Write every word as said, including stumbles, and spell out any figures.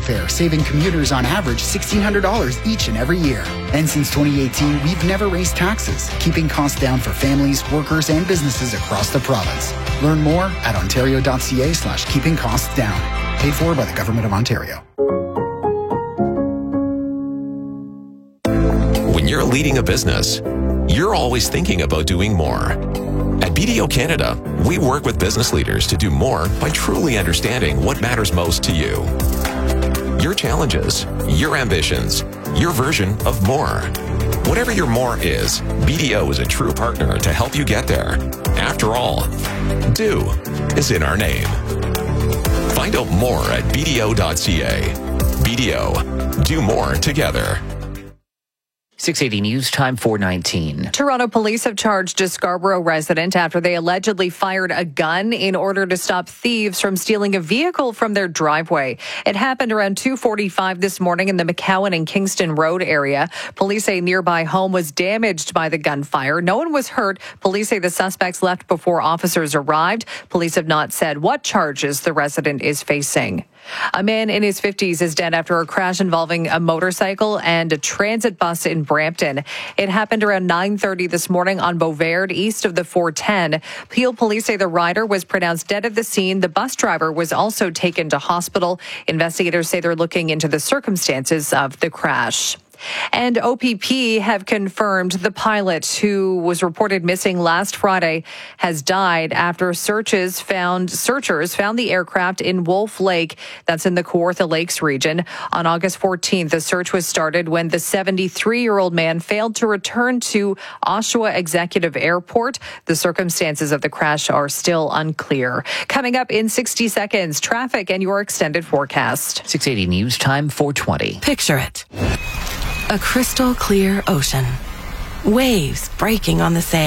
fare, saving commuters on average sixteen hundred dollars each and every year. And since twenty eighteen, we've never raised taxes, keeping costs down for families, workers, and businesses across the province. Learn more at ontario.ca slash keeping costs down. Paid for by the Government of Ontario. When you're leading a business, you're always thinking about doing more. At B D O Canada, we work with business leaders to do more by truly understanding what matters most to you. Your challenges, your ambitions, your version of more. Whatever your more is, B D O is a true partner to help you get there. After all, do is in our name. Find out more at b d o dot c a. B D O, do more together. six eighty News Time four nineteen. Toronto police have charged a Scarborough resident after they allegedly fired a gun in order to stop thieves from stealing a vehicle from their driveway. It happened around two forty-five this morning in the McCowan and Kingston Road area. Police say a nearby home was damaged by the gunfire. No one was hurt. Police say the suspects left before officers arrived. Police have not said what charges the resident is facing. A man in his fifties is dead after a crash involving a motorcycle and a transit bus in Brampton. It happened around nine thirty this morning on Beauvard, east of the four ten. Peel police say the rider was pronounced dead at the scene. The bus driver was also taken to hospital. Investigators say they're looking into the circumstances of the crash. And O P P have confirmed the pilot who was reported missing last Friday has died after searches found searchers found the aircraft in Wolf Lake, that's in the Kawartha Lakes region. On August fourteenth, the search was started when the seventy-three-year-old man failed to return to Oshawa Executive Airport. The circumstances of the crash are still unclear. Coming up in sixty seconds, traffic and your extended forecast. six eighty News Time four twenty. Picture it. A crystal clear ocean. Waves breaking on the sand.